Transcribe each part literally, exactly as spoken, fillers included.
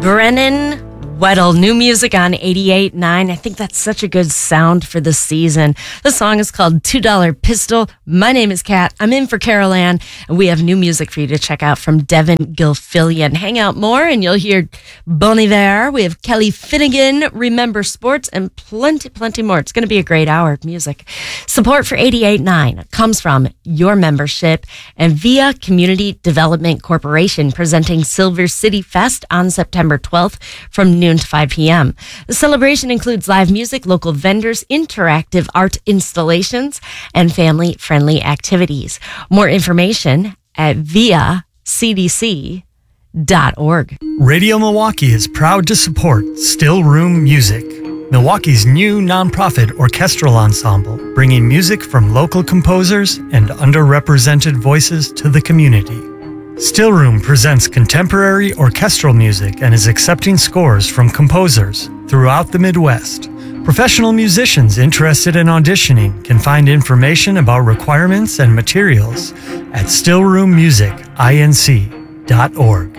Brennan Weddle, new music on eighty-eight point nine. I think that's such a good sound for the season. The song is called two dollar Pistol. My name is Kat. I'm in for Carol Ann, and we have new music for you to check out from Devin Gilfillian. Hang out more, and you'll hear Bon Iver. We have Kelly Finnegan, Remember Sports, and plenty, plenty more. It's going to be a great hour of music. Support for eighty-eight point nine comes from your membership and Via Community Development Corporation, presenting Silver City Fest on September twelfth from noon to five p.m. The celebration includes live music, local vendors, interactive art installations, and family-friendly activities. More information at via c d c dot org. Radio Milwaukee is proud to support Still Room Music, Milwaukee's new nonprofit orchestral ensemble, bringing music from local composers and underrepresented voices to the community. Still Room presents contemporary orchestral music and is accepting scores from composers throughout the Midwest. Professional musicians interested in auditioning can find information about requirements and materials at still room music inc dot org.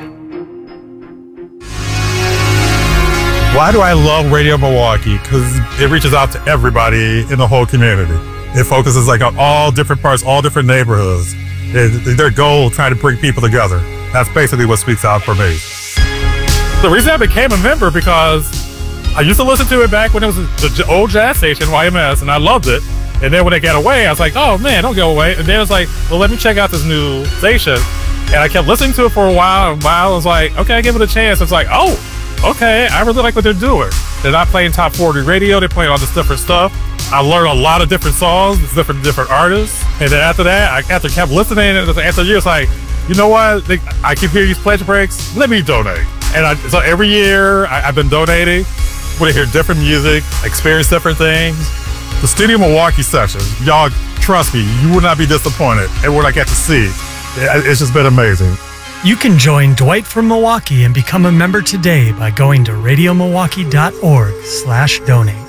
Why do I love Radio Milwaukee? Because it reaches out to everybody in the whole community. It focuses like on all different parts, all different neighborhoods. It, their goal, trying to bring people together. That's basically what speaks out for me. The reason I became a member, because I used to listen to it back when it was the old jazz station, Y M S, and I loved it. And then when it got away, I was like, oh man, don't go away. And then it was like, well, let me check out this new station. And I kept listening to it for a while, and a while I was like, okay, I give it a chance. It's like, oh, okay, I really like what they're doing. They're not playing top forty radio, they're playing all this different stuff. I learned a lot of different songs, different different artists. And then after that, I after kept listening, and after years, like, you know what? They, I keep hearing these pledge breaks. Let me donate. And I, so every year, I, I've been donating. Want to hear different music, experience different things. The Studio Milwaukee sessions, y'all, trust me, you will not be disappointed at what I get to see. It, it's just been amazing. You can join Dwight from Milwaukee and become a member today by going to radio milwaukee dot org slash donate.